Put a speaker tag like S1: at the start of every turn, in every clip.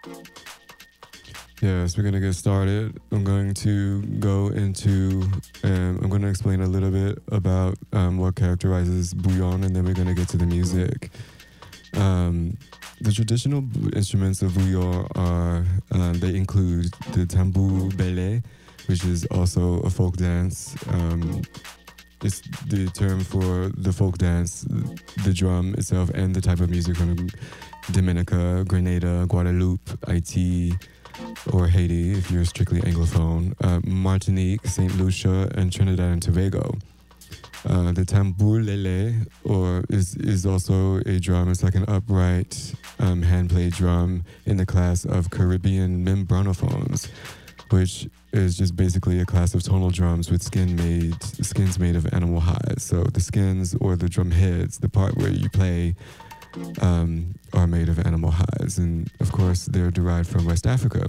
S1: Yes, we're gonna get started. I'm going to go into, I'm going to explain a little bit about what characterizes bouillon, and then we're gonna get to the music. Um, the traditional instruments of bouillon are, they include the tambour belé, which is also a folk dance. It's the term for the folk dance, the drum itself, and the type of music from Dominica, Grenada, Guadeloupe, Haiti, or Haiti if you're strictly Anglophone, Martinique, St. Lucia, and Trinidad and Tobago. The tambour lele, is also a drum. It's like an upright hand-played drum in the class of Caribbean membranophones, which is just basically a class of tonal drums with skins made of animal hides. So the skins or the drum heads, the part where you play, are made of animal hides, and of course they're derived from West Africa.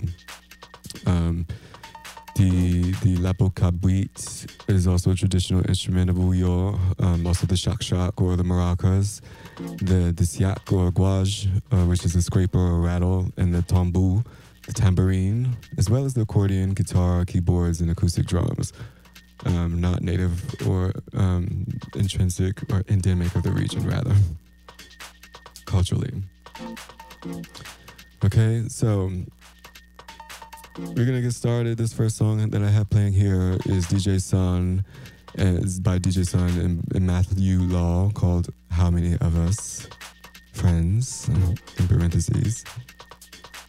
S1: The lapokabwit is also a traditional instrument of bouillon. Also the shak or the maracas, the siak or guaj, which is a scraper or rattle, and the tambour, the tambourine, as well as the accordion, guitar, keyboards, and acoustic drums. Not native or intrinsic or endemic of the region, rather, culturally. Okay, so we're gonna get started. This first song that I have playing here is DJ Sun, and it's by DJ Sun and Matthew Law, called "How Many of Us Friends," in parentheses.